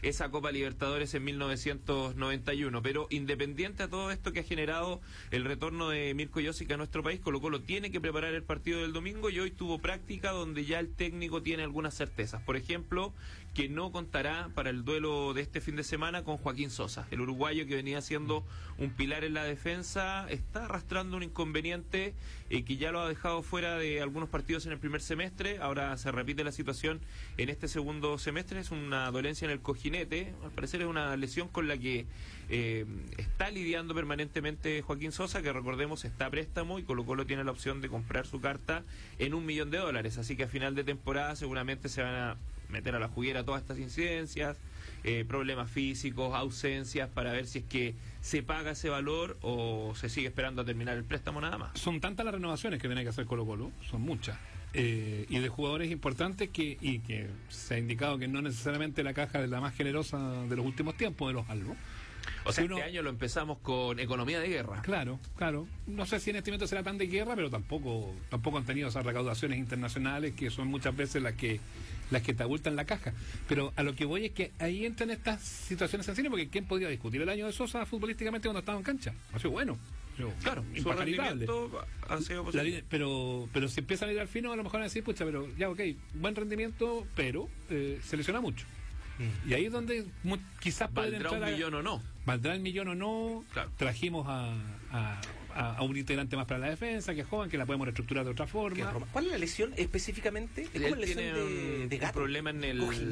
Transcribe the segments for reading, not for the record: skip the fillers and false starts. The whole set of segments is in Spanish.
esa Copa Libertadores en 1991. Pero independiente a todo esto que ha generado el retorno de Mirko Josic a nuestro país, Colo-Colo tiene que preparar el partido del domingo y hoy tuvo práctica donde ya el técnico tiene algunas certezas. Por ejemplo, que no contará para el duelo de este fin de semana con Joaquín Sosa. El uruguayo, que venía siendo un pilar en la defensa, está arrastrando un inconveniente que ya lo ha dejado fuera de algunos partidos en el primer semestre. Ahora se repite la situación en este segundo semestre. Es una dolencia en el cojinete. Al parecer es una lesión con la que está lidiando permanentemente Joaquín Sosa, que recordemos está a préstamo y Colo-Colo tiene la opción de comprar su carta en $1 millón. Así que a final de temporada seguramente se van a meter a la juguera todas estas incidencias, problemas físicos, ausencias, para ver si es que se paga ese valor o se sigue esperando a terminar el préstamo nada más. Son tantas las renovaciones que tiene que hacer Colo-Colo, son muchas, y de jugadores importantes que se ha indicado que no necesariamente la caja es la más generosa de los últimos tiempos de los Albos. O sea, este año lo empezamos con economía de guerra. Claro. No sé si en este momento será tan de guerra, pero tampoco han tenido esas recaudaciones internacionales que son muchas veces las que te abultan la caja. Pero a lo que voy es que ahí entran estas situaciones sensibles, porque ¿quién podía discutir el año de Sosa futbolísticamente cuando estaba en cancha? Ha sido bueno. Claro, su rendimiento ha sido positivo. Pero si empiezan a ir al fino, a lo mejor van a decir, pucha, pero ya, ok, buen rendimiento, pero se lesiona mucho. Y ahí es donde quizás pueden entrar. ¿Valdrá un millón o no? ¿Valdrá el millón o no? Claro. Trajimos a un integrante más para la defensa, que es joven, que la podemos reestructurar de otra forma. ¿Cuál es la lesión específicamente? ¿Es como lesión de gato? Un problema en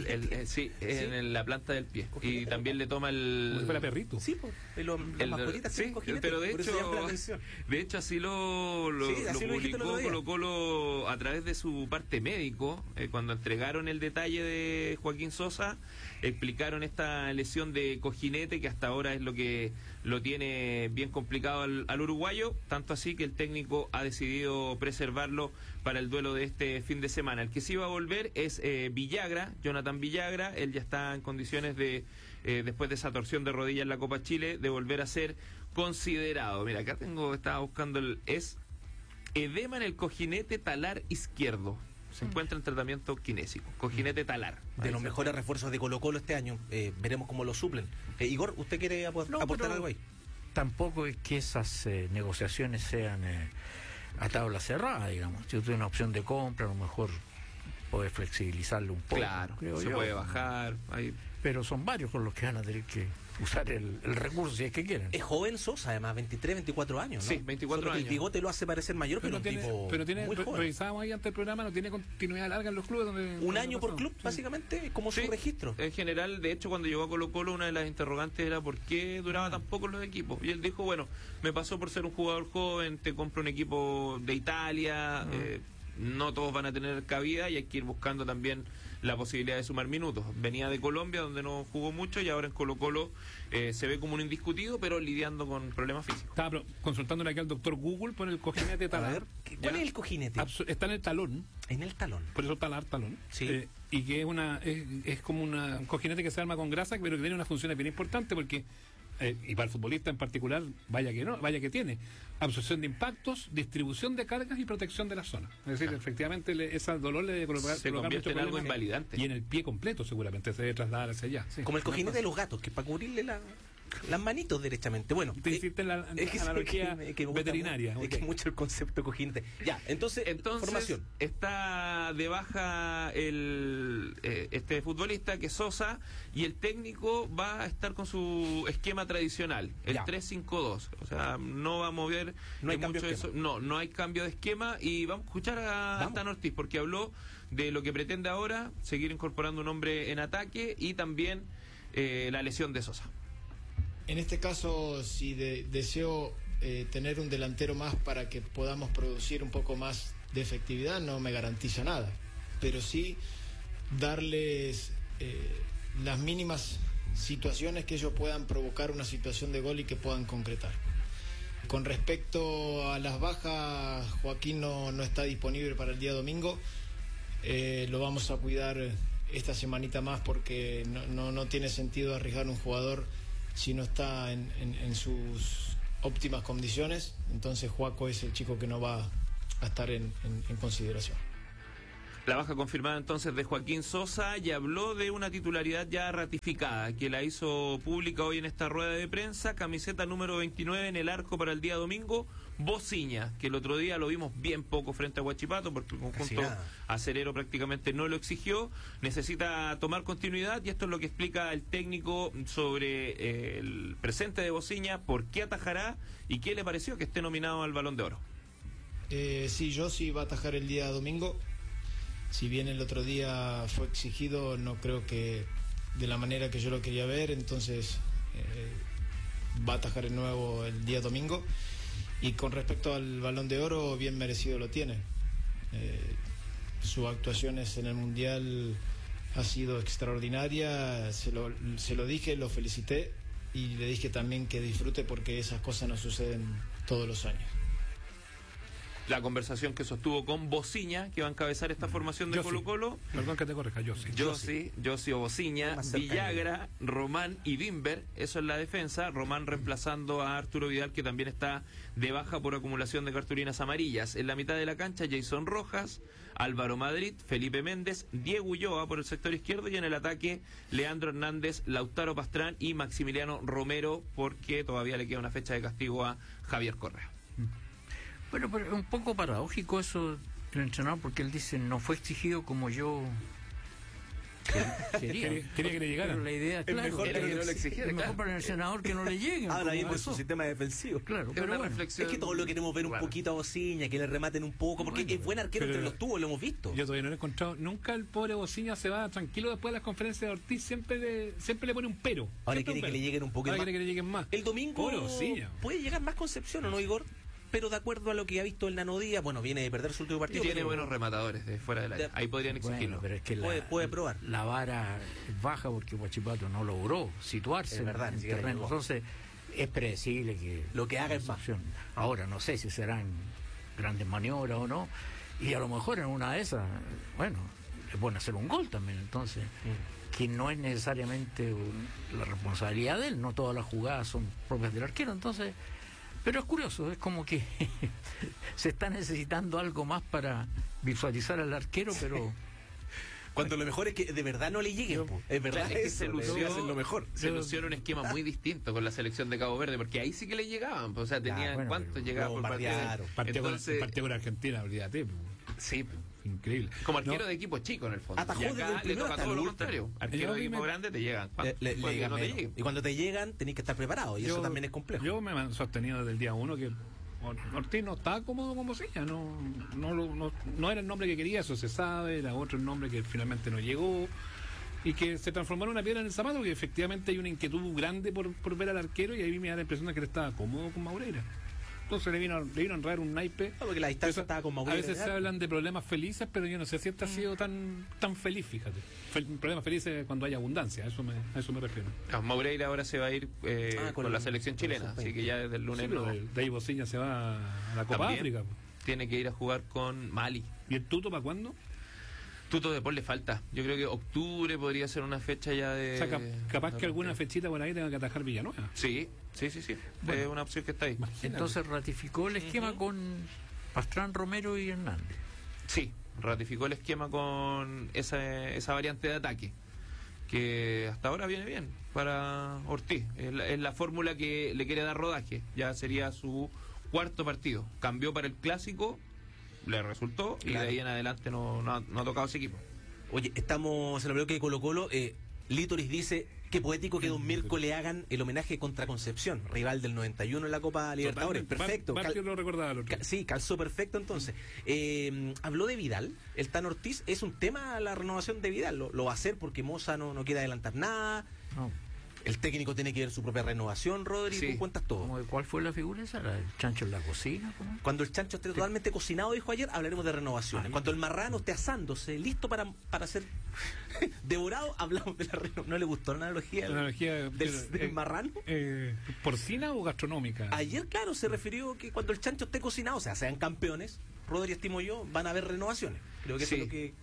en la planta del pie. Cojinete. Y también le toma el... Como fuera perrito. Sí, pues. Las mascotitas sí, pero de hecho así lo publicó Colo-Colo a través de su parte médico. Cuando entregaron el detalle de Joaquín Sosa, explicaron esta lesión de cojinete, que hasta ahora es lo que lo tiene bien complicado al uruguayo, tanto así que el técnico ha decidido preservarlo para el duelo de este fin de semana. El que sí va a volver es Villagra, Jonathan Villagra. Él ya está en condiciones de, después de esa torsión de rodilla en la Copa Chile, de volver a ser considerado. Mira, acá estaba buscando es edema en el cojinete talar izquierdo. Se encuentra en tratamiento kinésico, cojinete talar. De los mejores refuerzos de Colo-Colo este año. Veremos cómo lo suplen. Igor, ¿usted quiere aportar algo ahí? Tampoco es que esas negociaciones sean a tabla cerrada, digamos. Si usted tiene una opción de compra, a lo mejor puede flexibilizarlo un poco. Claro, se puede bajar. Pero son varios con los que van a tener que usar el recurso si es que quieren. Es joven Sosa, además, 23, 24 años, ¿no? Sí, 24 años. El bigote lo hace parecer mayor, pero tiene, muy joven. Revisábamos ahí antes del programa, no tiene continuidad larga en los clubes. Un año por club, básicamente, como su registro. En general, de hecho, cuando llegó a Colo-Colo, una de las interrogantes era por qué duraba tan poco en los equipos. Y él dijo, bueno, me pasó por ser un jugador joven, te compro un equipo de Italia, no todos van a tener cabida y hay que ir buscando también la posibilidad de sumar minutos. Venía de Colombia, donde no jugó mucho, y ahora en Colo-Colo se ve como un indiscutido, pero lidiando con problemas físicos. Estaba consultándole aquí al doctor Google por el cojinete talar. A ver, ¿cuál es el cojinete? Está en el talón. En el talón. Por eso talón. Sí. Y que es como un cojinete que se arma con grasa, pero que tiene una función bien importante porque... y para el futbolista en particular, vaya que tiene absorción de impactos, distribución de cargas y protección de la zona. Es decir, efectivamente ese dolor le debe colocar convierte en algo invalidante. Y en el pie completo seguramente se debe trasladar hacia allá. Sí. Como el cojinete de los gatos, que es para cubrirle las manitos derechamente. Bueno, te hiciste la analogía veterinaria. Es que es mucho el concepto cojinete. Ya, entonces formación. Está de baja este futbolista, que es Sosa, y el técnico va a estar con su esquema tradicional, el 3-5-2. O sea, no va a mover no hay cambio de eso. No hay cambio de esquema. Y vamos a escuchar a Stan Ortiz, porque habló de lo que pretende ahora, seguir incorporando un hombre en ataque, y también la lesión de Sosa. En este caso, si deseo tener un delantero más para que podamos producir un poco más de efectividad, no me garantiza nada, pero sí darles las mínimas situaciones que ellos puedan provocar una situación de gol y que puedan concretar. Con respecto a las bajas, Joaquín no está disponible para el día domingo. Lo vamos a cuidar esta semanita más, porque no tiene sentido arriesgar un jugador si no está en sus óptimas condiciones. Entonces Joaco es el chico que no va a estar en consideración. La baja confirmada entonces de Joaquín Sosa, y habló de una titularidad ya ratificada, que la hizo pública hoy en esta rueda de prensa. Camiseta número 29 en el arco para el día domingo, Bociña, que el otro día lo vimos bien poco frente a Huachipato, porque el conjunto acerero prácticamente no lo exigió. Necesita tomar continuidad, y esto es lo que explica el técnico sobre el presente de Bociña, por qué atajará y qué le pareció que esté nominado al Balón de Oro. Sí, yo sí va a atajar el día domingo. Si bien el otro día fue exigido, no creo que de la manera que yo lo quería ver, entonces va a atajar el nuevo el día domingo. Y con respecto al Balón de Oro, bien merecido lo tiene. Sus actuaciones en el Mundial ha sido extraordinaria, se lo dije, lo felicité y le dije también que disfrute, porque esas cosas no suceden todos los años. La conversación que sostuvo con Bociña, que va a encabezar esta formación de Yo sí. Colo-Colo. Perdón que te corrija, yo sí. Yossi o Bociña, Villagra, Román y Bimber, eso es la defensa. Román reemplazando a Arturo Vidal, que también está de baja por acumulación de cartulinas amarillas. En la mitad de la cancha, Jason Rojas, Álvaro Madrid, Felipe Méndez, Diego Ulloa por el sector izquierdo, y en el ataque Leandro Hernández, Lautaro Pastrán y Maximiliano Romero, porque todavía le queda una fecha de castigo a Javier Correa. Bueno, pero es un poco paradójico eso del entrenador, porque él dice, no fue exigido como yo quería que le llegaran. Pero la idea, claro, mejor era que no le exigiera, es mejor claro. para el entrenador que no le lleguen. Ahora bien, como por su pasó. sistema defensivo. Claro, Es pero una bueno. reflexión. Es que todos lo queremos ver un Claro. poquito a Bociña, que le rematen un poco, porque Bueno, es buen arquero, pero- entre los tubos, lo hemos visto. Yo todavía no lo he encontrado. Nunca el pobre Bociña se va tranquilo después de las conferencias de Ortiz. Siempre le pone un pero. Ahora Siempre quiere un que pero. le lleguen un poquito Ahora más. quiere que le lleguen más. El domingo Pobre Bociña. puede llegar más Concepción, ¿o no, Igor? Pero de acuerdo a lo que ha visto el Nano Díaz, bueno, viene de perder su último Y partido. tiene pero- buenos rematadores de fuera del área. Ahí podrían exigirlo. Bueno, pero es que Puede probar. la vara es baja porque Huachipato no logró situarse Es verdad, en ni el siquiera terreno. llegó. Entonces, es predecible que Lo que haga es más. Concepción. Ahora, no sé si serán grandes maniobras o no. Y a lo mejor en una de esas, bueno, le pueden hacer un gol también. Entonces, que no es necesariamente la responsabilidad de él. No todas las jugadas son propias del arquero. Entonces, pero es curioso, es como que se está necesitando algo más para visualizar al arquero, pero... Cuando lo mejor es que de verdad no le lleguen. po. Es verdad, Claro, es que eso, se le lució- debe hacer lo mejor. Se lució en un esquema muy distinto con la selección de Cabo Verde, porque ahí sí que le llegaban, pues, o sea, tenían bueno, cuántos pero llegaban por partido. bombardearon. Entonces, con Argentina, olvídate. po. sí, Increíble. como arquero No, de equipo chico en el fondo. Atajó Y desde el acá le primero toca hasta todo el lo último. contrario. Arquero Yo de equipo me- grande te llegan. Le Puede que llegan no te menos. lleguen. Y cuando te llegan, tenés que estar preparado. Y eso también es complejo. Yo me he sostenido desde el día uno que Ortiz no estaba cómodo como Bociña. No era el nombre que quería, eso se sabe. Era otro nombre que finalmente no llegó. Y que se transformó en una piedra en el zapato, porque efectivamente hay una inquietud grande por ver al arquero, y ahí me da la impresión de que él estaba cómodo con Maureira. Entonces le vino a enredar un naipe. No, porque la distancia estaba con Maureira A veces de se arco. hablan de problemas felices, pero yo no sé si este ha sido tan feliz, fíjate. Problemas felices cuando hay abundancia, a eso me refiero. No, Moreira ahora se va a ir con la selección chilena, así que ya desde el Sí, lunes pero no. de ahí Bociña se va a la Copa También África. tiene que ir a jugar con Mali. ¿Y el Tuto para cuándo? Tuto de Paul le falta. Yo creo que octubre podría ser una fecha ya de... O sea, capaz que alguna fechita por ahí tenga que atajar Villanueva. Sí. Bueno. Es una opción que está ahí. Entonces ratificó el esquema con Pastrán, Romero y Hernández. Sí, ratificó el esquema con esa variante de ataque, que hasta ahora viene bien para Ortiz. Es la fórmula que le quiere dar rodaje. Ya sería su cuarto partido. Cambió para el clásico, le resultó, y de ahí en adelante no ha tocado ese equipo. Oye, estamos en el bloque de Colo-Colo. Lítoris dice: qué poético que Don Mirko le hagan el homenaje contra Concepción, rival del 91 en la Copa Libertadores. Perfecto. Barrio lo recordaba al otro. Sí, calzó perfecto entonces. Habló de Vidal, el Tan Ortiz. Es un tema la renovación de Vidal. Lo va a hacer porque Moza no quiere adelantar nada. No, El técnico tiene que ver su propia renovación, Rodri. Sí. Tú cuentas todo. ¿cuál fue la figura esa? ¿La del chancho en la cocina? ¿Cómo? Cuando el chancho esté totalmente cocinado, dijo ayer, hablaremos de renovaciones. Cuando el marrano esté asándose, listo para ser devorado, hablamos de la renovación. ¿No le gustó la analogía, La analogía del marrano? ¿Porcina o gastronómica? Ayer, claro, se refirió que cuando el chancho esté cocinado, o sea, sean campeones, Rodri, estimo yo, van a haber renovaciones. Creo que eso Sí. es lo que...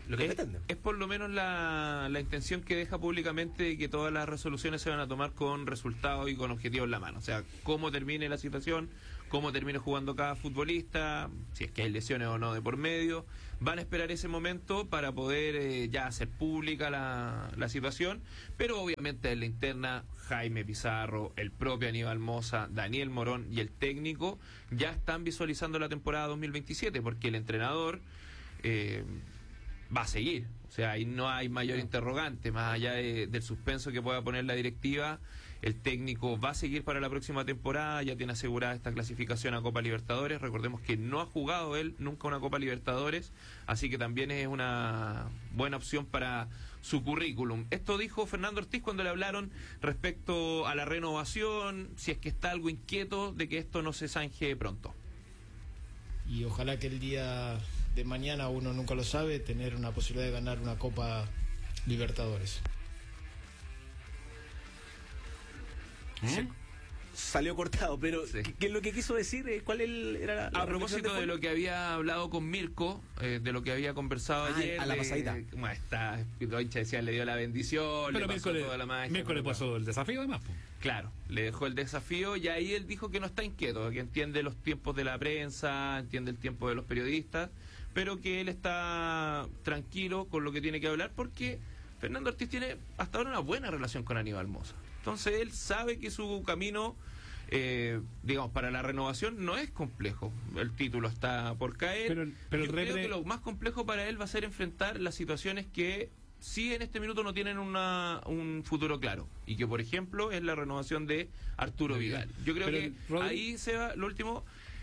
lo que pretenden. Es por lo menos la intención que deja públicamente de que todas las resoluciones se van a tomar con resultados y con objetivos en la mano. O sea, cómo termine la situación, cómo termine jugando cada futbolista, si es que hay lesiones o no de por medio. Van a esperar ese momento para poder ya hacer pública la situación, pero obviamente en la interna, Jaime Pizarro, el propio Aníbal Mosa, Daniel Morón y el técnico ya están visualizando la temporada 2027, porque el entrenador va a seguir. O sea, ahí no hay mayor interrogante, más allá del suspenso que pueda poner la directiva. El técnico va a seguir para la próxima temporada, ya tiene asegurada esta clasificación a Copa Libertadores. Recordemos que no ha jugado él nunca una Copa Libertadores, así que también es una buena opción para su currículum. Esto dijo Fernando Ortiz cuando le hablaron respecto a la renovación, si es que está algo inquieto de que esto no se zanje pronto. Y ojalá que el día de mañana, uno nunca lo sabe, tener una posibilidad de ganar una Copa Libertadores. Salió cortado, pero Sí. ¿qué es lo que quiso decir? ¿Cuál era la A propósito de lo que había hablado con Mirko, de lo que había conversado ayer, a la pasadita. Bueno, está, Doincha decía, le dio la bendición, Pero le pasó toda la magia. Mirko le pasó el desafío además, pues. Claro, le dejó el desafío y ahí él dijo que no está inquieto, que entiende los tiempos de la prensa, entiende el tiempo de los periodistas, pero que él está tranquilo con lo que tiene que hablar porque Fernando Ortiz tiene hasta ahora una buena relación con Aníbal Mosa. Entonces él sabe que su camino, digamos, para la renovación no es complejo. El título está por caer. Pero Yo creo que lo más complejo para él va a ser enfrentar las situaciones que sí en este minuto no tienen un futuro claro. Y que, por ejemplo, es la renovación de Arturo Vidal. Yo creo que ahí se va, lo último,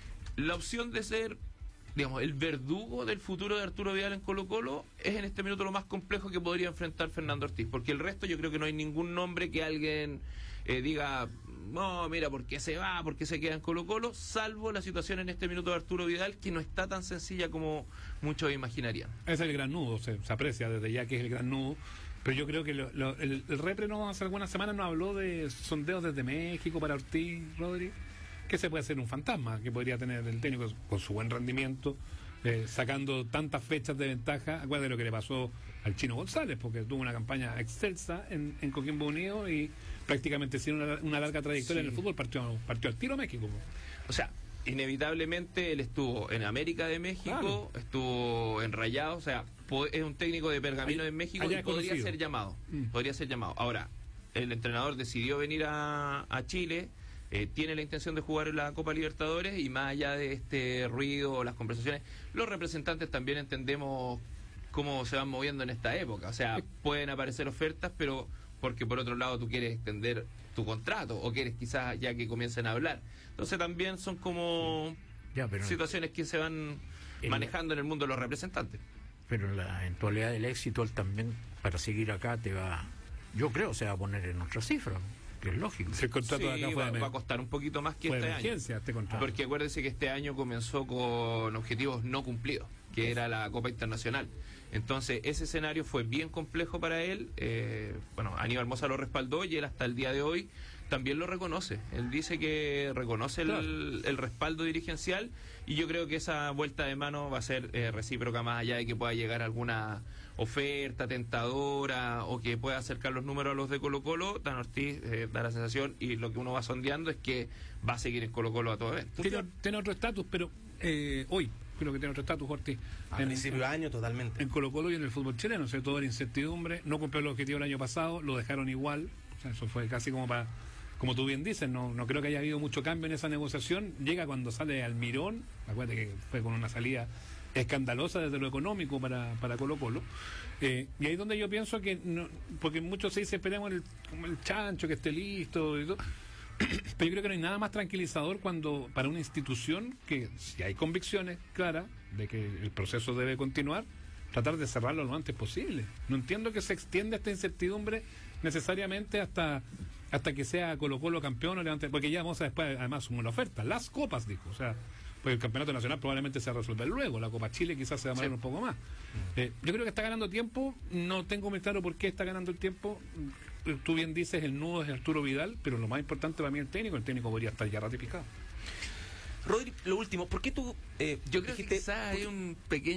la opción de ser, digamos, el verdugo del futuro de Arturo Vidal en Colo-Colo es en este minuto lo más complejo que podría enfrentar Fernando Ortiz, porque el resto yo creo que no hay ningún nombre que alguien diga, no, mira, ¿por qué se va? ¿Por qué se queda en Colo-Colo? Salvo la situación en este minuto de Arturo Vidal, que no está tan sencilla como muchos imaginarían. Es el gran nudo, se aprecia desde ya que es el gran nudo. Pero yo creo que el Repre hace algunas semanas nos habló de sondeos desde México para Ortiz, Rodri, que se puede hacer un fantasma que podría tener el técnico con su buen rendimiento, sacando tantas fechas de ventaja. Acuérdate lo que le pasó al Chino González, porque tuvo una campaña excelsa en Coquimbo Unido y prácticamente sin una larga trayectoria en el fútbol, partió al tiro a México. O sea, inevitablemente él estuvo en América de México, Claro. estuvo en Rayados, o sea, es un técnico de Pergamino en México allá y es podría conocido. ser llamado. Mm. Podría ser llamado. Ahora, el entrenador decidió venir a Chile, tiene la intención de jugar en la Copa Libertadores y más allá de este ruido o las conversaciones, los representantes también entendemos cómo se van moviendo en esta época. O sea, pueden aparecer ofertas, pero porque por otro lado tú quieres extender tu contrato o quieres quizás ya que comiencen a hablar. Entonces también son como Ya, pero, situaciones que se van manejando en el mundo de los representantes. pero en la eventualidad del éxito, él también, para seguir acá, yo creo, se va a poner en otra cifra, que es lógico. Si el contrato de Sí, acá va a costar un poquito más que fue de este año. emergencia este contrato. Porque acuérdense que este año comenzó con objetivos no cumplidos, que era la Copa Internacional. Entonces, ese escenario fue bien complejo para él. Bueno, Aníbal Mosa lo respaldó y él hasta el día de hoy también lo reconoce. Él dice que reconoce el respaldo dirigencial y yo creo que esa vuelta de mano va a ser recíproca más allá de que pueda llegar alguna oferta tentadora o que pueda acercar los números a los de Colo-Colo. Dan Ortiz da la sensación y lo que uno va sondeando es que va a seguir en Colo-Colo a todo evento. Tiene otro estatus, pero hoy creo que tiene otro estatus, Ortiz. A principio de año, totalmente. En Colo-Colo y en el fútbol chileno, sobre todo la incertidumbre, no cumplió el objetivo el año pasado, lo dejaron igual, o sea, eso fue casi como tú bien dices, no creo que haya habido mucho cambio en esa negociación. Llega cuando sale Almirón, acuérdate que fue con una salida escandalosa desde lo económico para Colo-Colo, y ahí es donde yo pienso que, porque muchos se dicen, esperemos como el chancho que esté listo y todo. Pero yo creo que no hay nada más tranquilizador cuando para una institución que si hay convicciones claras de que el proceso debe continuar, tratar de cerrarlo lo antes posible. No entiendo que se extienda esta incertidumbre necesariamente hasta que sea Colo-Colo campeón o levante, porque ya vamos a después además una oferta, las copas, dijo, o sea, pues el campeonato nacional probablemente se va a resolver luego, la Copa Chile quizás se va a demorar un poco más. Yo creo que está ganando tiempo, no tengo muy claro por qué está ganando el tiempo. Tú bien dices, el nudo es Arturo Vidal, pero lo más importante para mí el técnico podría estar ya ratificado. Rodri, lo último, ¿por qué tú Yo creo que quizás hay una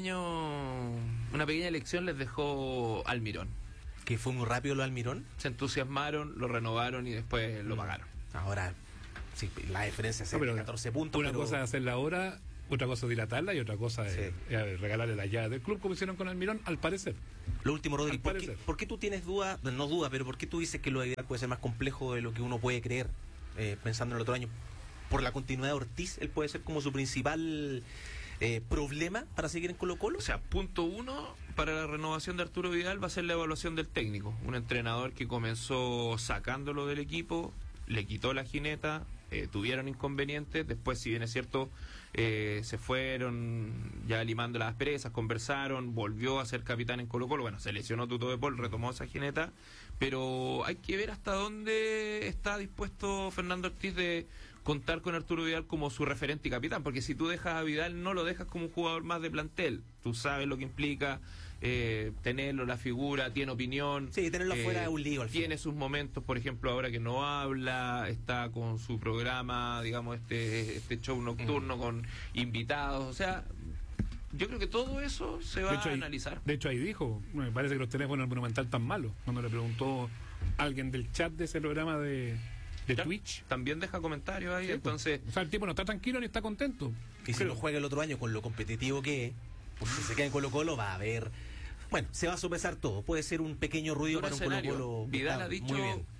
pequeña lección les dejó Almirón. que fue muy rápido lo de Almirón? Se entusiasmaron, lo renovaron y después lo pagaron. Ahora, sí, la diferencia es No, pero 14 puntos. Una pero... cosa es hacerla ahora, otra cosa es dilatarla y otra cosa es regalarle la llave del club, como hicieron con Almirón, al parecer. Lo último, Rodri, Al ¿por parecer. qué tú tienes duda, no duda, pero por qué tú dices que lo de Vidal puede ser más complejo de lo que uno puede creer, pensando en el otro año? ¿Por la continuidad de Ortiz, él puede ser como su principal problema para seguir en Colo-Colo? O sea, punto 1 para la renovación de Arturo Vidal va a ser la evaluación del técnico. Un entrenador que comenzó sacándolo del equipo, le quitó la jineta, tuvieron inconvenientes, después, si bien es cierto, se fueron ya limando las asperezas, conversaron, volvió a ser capitán en Colo-Colo, bueno, se lesionó Tuto de Paul, retomó esa jineta, pero hay que ver hasta dónde está dispuesto Fernando Ortiz de contar con Arturo Vidal como su referente y capitán, porque si tú dejas a Vidal, no lo dejas como un jugador más de plantel, tú sabes lo que implica tenerlo, la figura, tiene opinión. Sí, tenerlo afuera es un lío al final. Tiene sus momentos, por ejemplo, ahora que no habla, está con su programa, digamos, este show nocturno con invitados, o sea, yo creo que todo eso se va a analizar. De hecho, ahí dijo, me parece que los teléfonos del Monumental tan malos, cuando le preguntó alguien del chat de ese programa de Twitch. También deja comentarios ahí, Sí, entonces... O sea, el tipo no está tranquilo ni está contento. Y si no juega el otro año con lo competitivo que es, porque si se queda en Colo-Colo va a haber... Bueno, se va a sopesar todo. Puede ser un pequeño ruido para un Colo-Colo. Vidal ha dicho,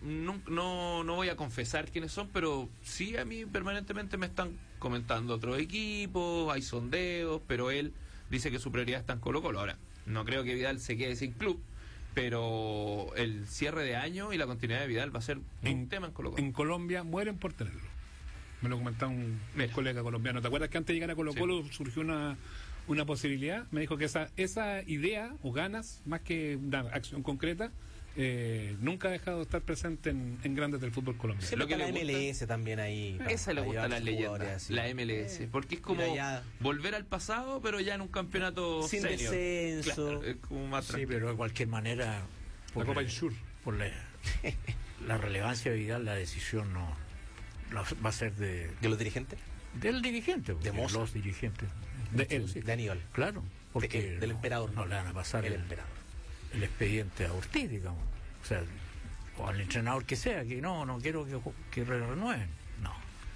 no voy a confesar quiénes son, pero sí a mí permanentemente me están comentando otros equipos, hay sondeos, pero él dice que su prioridad está en Colo-Colo. Ahora, no creo que Vidal se quede sin club, pero el cierre de año y la continuidad de Vidal va a ser un tema en Colo-Colo. En Colombia mueren por tenerlo. Me lo comentaba un colega colombiano. ¿Te acuerdas que antes de llegar a Colo-Colo surgió una posibilidad? Me dijo que esa idea o ganas, más que una acción concreta, nunca ha dejado de estar presente en grandes del fútbol colombiano. Lo que la MLS también ahí. Esa le gusta a las leyendas, la MLS, porque es como volver al pasado, pero ya en un campeonato sin senior. descenso. Claro, es como más Sí, pero de cualquier manera, La Copa del Sur. por la relevancia de Vidal, la decisión va a ser ¿De los dirigentes? del dirigente, De Moza. los dirigentes. De él. De Aníbal. Claro, porque del emperador. no le van a pasar el emperador. el expediente a Ortiz, digamos. O sea, o al entrenador que sea, que no quiero que renueven. No.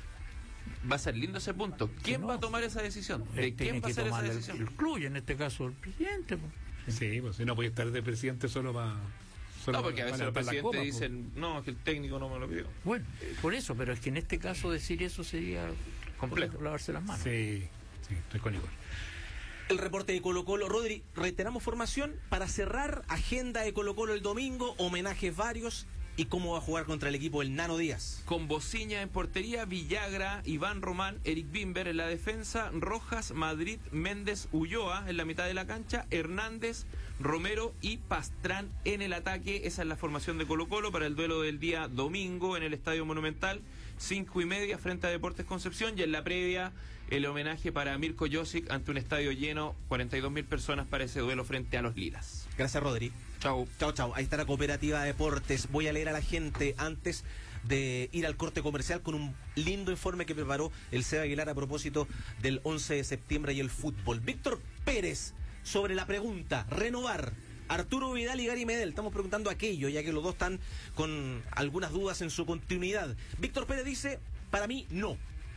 Va a ser lindo ese punto. ¿Quién va a tomar esa decisión? ¿De quién va a ser esa decisión? El club, y en este caso el presidente. Pues. Sí, pues si no puede estar de presidente solo para... No, porque a veces los presidentes dicen, no, es que el técnico no me lo pidió. Bueno, por eso, pero es que en este caso decir eso sería Complejo. lavarse las manos. Sí, estoy con Igor. El reporte de Colo-Colo. Rodri, reiteramos formación para cerrar. Agenda de Colo-Colo el domingo, homenajes varios. ¿Y cómo va a jugar contra el equipo el Nano Díaz? Con Bociña en portería, Villagra, Iván Román, Eric Bimber en la defensa, Rojas, Madrid, Méndez, Ulloa en la mitad de la cancha, Hernández, Romero y Pastrán en el ataque. Esa es la formación de Colo-Colo para el duelo del día domingo en el Estadio Monumental, 5:30 frente a Deportes Concepción, y en la previa el homenaje para Mirko Josic ante un estadio lleno, 42.000 personas para ese duelo frente a los Lilas. Gracias, Rodri. Chau. Chau. Ahí está la Cooperativa de Deportes. Voy a leer a la gente antes de ir al corte comercial con un lindo informe que preparó el Seba Aguilar a propósito del 11 de septiembre y el fútbol. Víctor Pérez, sobre la pregunta, renovar Arturo Vidal y Gary Medel. Estamos preguntando aquello, ya que los dos están con algunas dudas en su continuidad. Víctor Pérez dice, para mí, no.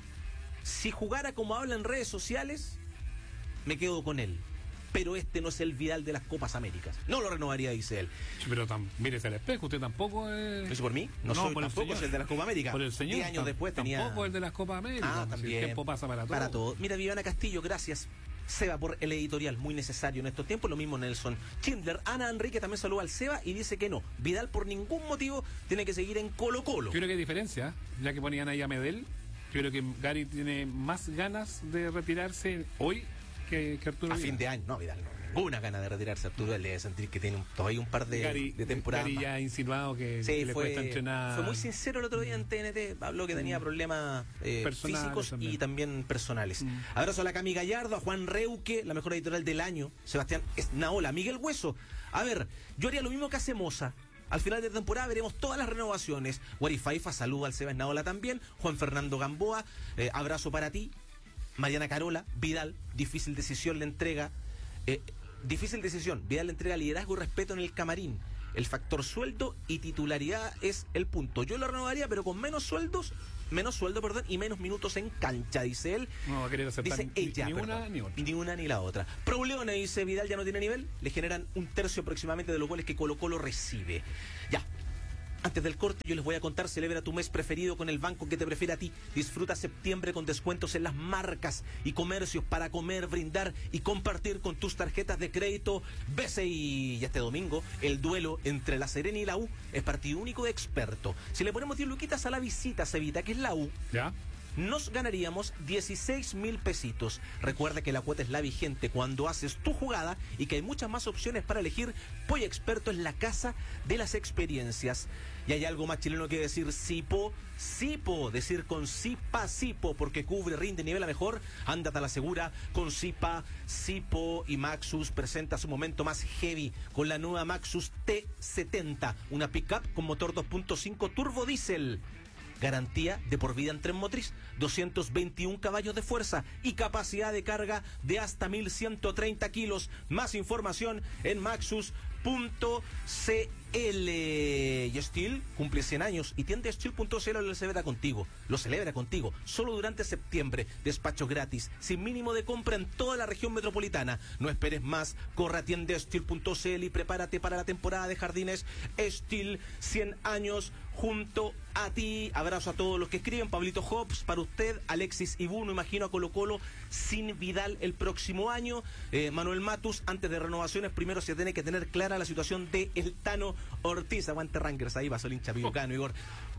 Si jugara como habla en redes sociales, me quedo con él. Pero este no es el Vidal de las Copas Américas. No lo renovaría, dice él. Pero mírese al espejo, usted tampoco es... ¿Eso por mí? No soy por tampoco es el de las Copas Américas. Por el señor. 10 años después tenía... Tampoco el de las Copas Américas. También. El tiempo pasa para todo. Para todo. Mira, Viviana Castillo, gracias. Seba por el editorial, muy necesario en estos tiempos. Lo mismo Nelson Schindler. Ana Enrique también saluda al Seba y dice que no. Vidal por ningún motivo tiene que seguir en Colo-Colo. Yo creo que hay diferencia, ya que ponían ahí a Medel. Yo creo que Gary tiene más ganas de retirarse hoy que Arturo a Vidal. Fin de año. No, Vidal no. Ninguna gana de retirarse. Arturo le debe sentir que tiene todavía un par de temporadas. Gary ya ha insinuado que le cuesta entrenar. Fue muy sincero el otro día en TNT. Habló que tenía problemas físicos también. Y también personales. Abrazo a la Cami Gallardo, a Juan Reuque, la mejor editorial del año. Sebastián Esnaola, Miguel Hueso. A ver, yo haría lo mismo que hace Moza. Al final de la temporada veremos todas las renovaciones. Guarifaifa, saluda al Seba Esnaola también. Juan Fernando Gamboa, abrazo para ti. Mariana Carola, Vidal, difícil decisión le entrega. Difícil decisión, Vidal le entrega liderazgo y respeto en el camarín. El factor sueldo y titularidad es el punto. Yo lo renovaría, pero con menos sueldo, y menos minutos en cancha, dice él. No va a querer aceptar dice ella, ni una ni otra. Ni una ni la otra. Problema, dice Vidal, ya no tiene nivel. Le generan 1/3 aproximadamente de los goles que Colo-Colo recibe. Ya. Antes del corte yo les voy a contar, celebra tu mes preferido con el banco que te prefiere a ti. Disfruta septiembre con descuentos en las marcas y comercios para comer, brindar y compartir con tus tarjetas de crédito BCI. Y este domingo el duelo entre La Serena y la U es partido único de experto. Si le ponemos 10 luquitas a la visita, Cevita, que es la U, ¿ya? Nos ganaríamos 16.000 pesitos. Recuerda que la cuota es la vigente cuando haces tu jugada y que hay muchas más opciones para elegir. Polla Experto es la casa de las experiencias. Y hay algo más chileno que decir Sipo, decir con Sipa, Sipo, porque cubre, rinde, nivela mejor. Ándate a la segura con Sipa, Sipo. Y Maxus presenta su momento más heavy con la nueva Maxus T70, una pickup con motor 2.5 turbo diésel. Garantía de por vida en tren motriz, 221 caballos de fuerza y capacidad de carga de hasta 1.130 kilos. Más información en maxus.cl. Y Steel cumple 100 años y tiende Steel.cl lo celebra contigo. Solo durante septiembre, despacho gratis, sin mínimo de compra en toda la región metropolitana. No esperes más, corre a tiende Steel.cl y prepárate para la temporada de jardines Steel, 100 años junto a ti. Abrazo a todos los que escriben. Pablito Hobbs, para usted. Alexis Ibuno, imagino a Colo-Colo sin Vidal el próximo año. Manuel Matus, antes de renovaciones, primero se tiene que tener clara la situación de el Tano Ortiz. Aguante Rangers, ahí pasó el hincha pibucano, Igor.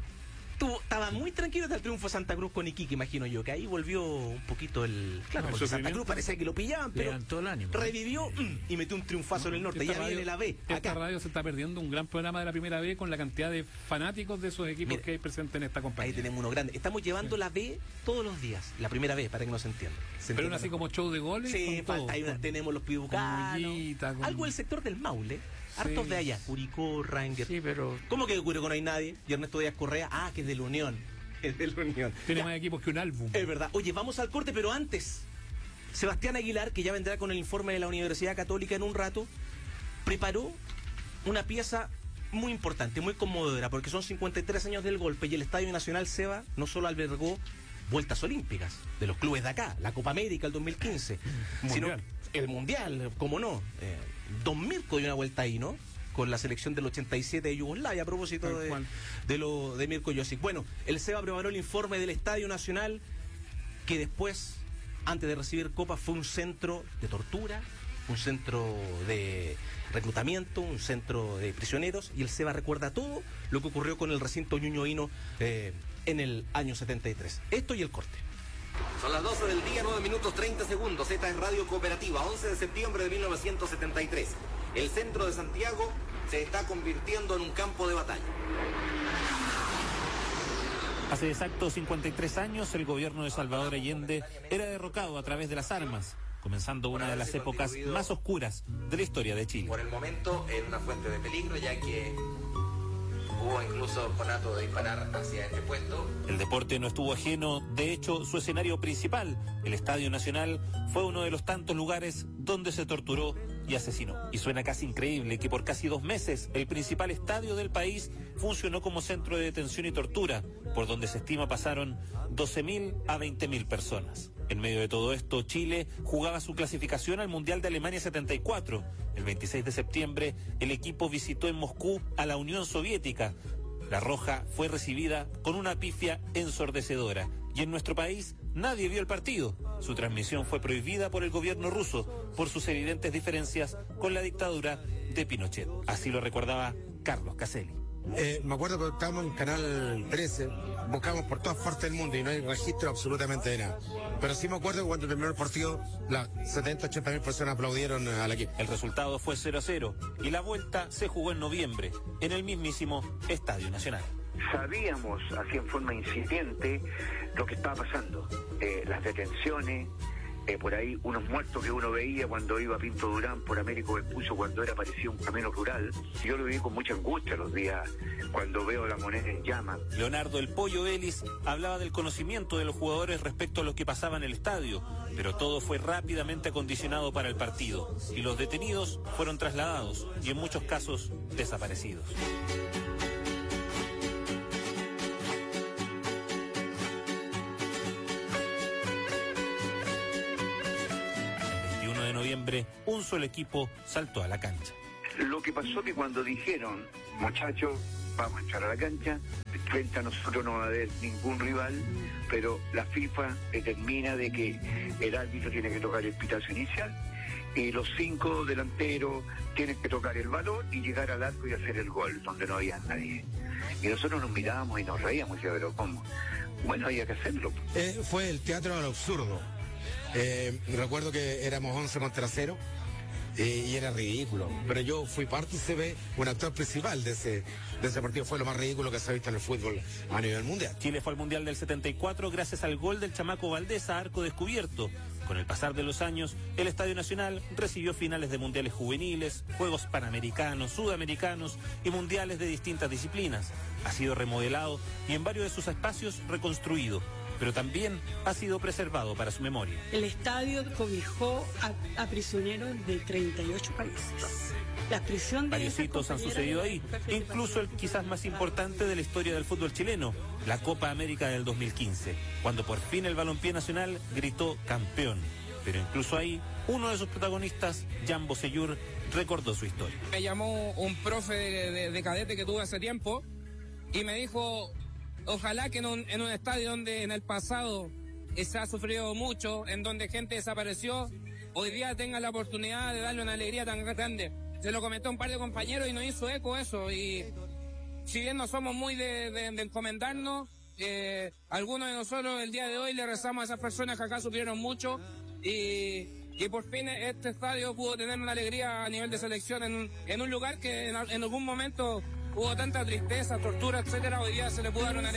Tú estabas muy tranquilo hasta el triunfo de Santa Cruz con Iquique, imagino yo, que ahí volvió un poquito el... Claro, porque Santa Cruz parecía que lo pillaban, pero levantó el ánimo, revivió y metió un triunfazo en el norte. Ya viene la B. Esta radio se está perdiendo un gran programa de la primera B con la cantidad de fanáticos de esos equipos que hay presentes en esta compañía. Ahí tenemos uno grande. Estamos llevando la B todos los días, la primera B, para que no se entienda. Pero aún así como show de goles. Sí, tenemos los pibucanos. Algo del sector del Maule. Hartos de allá, Curicó, Rangers. Sí, pero... ¿Cómo que de Curicó no hay nadie? Y Ernesto Díaz Correa, que es de la Unión. Es de la Unión. Tiene más equipos que un álbum. Es verdad. Oye, vamos al corte, pero antes, Sebastián Aguilar, que ya vendrá con el informe de la Universidad Católica en un rato, preparó una pieza muy importante, muy conmovedora, porque son 53 años del golpe y el Estadio Nacional Seba no solo albergó vueltas olímpicas de los clubes de acá, la Copa América el 2015, sino el Mundial, cómo no. Don Mirko dio una vuelta ahí, ¿no? Con la selección del 87 de Yugoslavia, a propósito de Mirko Josic. Bueno, el Seba preparó el informe del Estadio Nacional, que después, antes de recibir copas, fue un centro de tortura, un centro de reclutamiento, un centro de prisioneros, y el Seba recuerda todo lo que ocurrió con el recinto ñuñoíno en el año 73. Esto y el corte. Son las 12 del día, 9 minutos 30 segundos. Esta es Radio Cooperativa, 11 de septiembre de 1973. El centro de Santiago se está convirtiendo en un campo de batalla. Hace exactos 53 años, el gobierno de Salvador Allende era derrocado a través de las armas, comenzando una de las épocas más oscuras de la historia de Chile. Por el momento, en una fuente de peligro, ya que hubo incluso conato de disparar hacia este puesto. El deporte no estuvo ajeno, de hecho, su escenario principal, el Estadio Nacional, fue uno de los tantos lugares donde se torturó y asesinó. Y suena casi increíble que por casi 2 meses el principal estadio del país funcionó como centro de detención y tortura, por donde se estima pasaron 12.000 a 20.000 personas. En medio de todo esto, Chile jugaba su clasificación al Mundial de Alemania 74. El 26 de septiembre, el equipo visitó en Moscú a la Unión Soviética. La Roja fue recibida con una pifia ensordecedora. Y en nuestro país nadie vio el partido. Su transmisión fue prohibida por el gobierno ruso por sus evidentes diferencias con la dictadura de Pinochet. Así lo recordaba Carlos Caselli. Me acuerdo que estábamos en Canal 13, buscamos por todas partes del mundo y no hay registro absolutamente de nada. Pero sí me acuerdo que cuando terminó el partido, las 70, 80 mil personas aplaudieron al equipo. El resultado fue 0-0 y la vuelta se jugó en noviembre, en el mismísimo Estadio Nacional. Sabíamos así en forma incipiente lo que estaba pasando, las detenciones, por ahí unos muertos que uno veía cuando iba a Pinto Durán por Américo Vespucio, cuando era parecido un camino rural. Yo lo viví con mucha angustia los días cuando veo la Moneda en llamas. Leonardo El Pollo Vélez hablaba del conocimiento de los jugadores respecto a lo que pasaba en el estadio, pero todo fue rápidamente acondicionado para el partido y los detenidos fueron trasladados y en muchos casos desaparecidos. Noviembre, un solo equipo saltó a la cancha. Lo que pasó que cuando dijeron, muchachos, vamos a entrar a la cancha, frente a nosotros no va a haber ningún rival, pero la FIFA determina de que el árbitro tiene que tocar el pitazo inicial y los 5 delanteros tienen que tocar el balón y llegar al arco y hacer el gol, donde no había nadie. Y nosotros nos mirábamos y nos reíamos, y pero ¿cómo? Bueno, había que hacerlo. Fue el teatro del absurdo. Recuerdo que éramos 11 contra 0 y era ridículo, pero yo fui partícipe, un actor principal de ese partido. Fue lo más ridículo que se ha visto en el fútbol a nivel mundial. Chile fue al Mundial del 74 gracias al gol del chamaco Valdés a arco descubierto. Con el pasar de los años, el Estadio Nacional recibió finales de mundiales juveniles, Juegos Panamericanos, Sudamericanos y mundiales de distintas disciplinas. Ha sido remodelado y en varios de sus espacios reconstruido, pero también ha sido preservado para su memoria. El estadio cobijó a prisioneros de 38 países. La prisión de varios hitos han sucedido ahí, incluso el quizás más importante de la historia del fútbol chileno, la Copa América del 2015, cuando por fin el balompié nacional gritó campeón. Pero incluso ahí, uno de sus protagonistas, Jan Bosellur, recordó su historia. Me llamó un profe de cadete que tuve hace tiempo y me dijo: ojalá que en un estadio donde en el pasado se ha sufrido mucho, en donde gente desapareció, hoy día tenga la oportunidad de darle una alegría tan grande. Se lo comentó un par de compañeros y nos hizo eco eso. Y si bien no somos muy de encomendarnos, algunos de nosotros el día de hoy le rezamos a esas personas que acá sufrieron mucho y por fin este estadio pudo tener una alegría a nivel de selección en un lugar que en algún momento hubo tanta tristeza, tortura, etcétera. Hoy día se le pudo dar una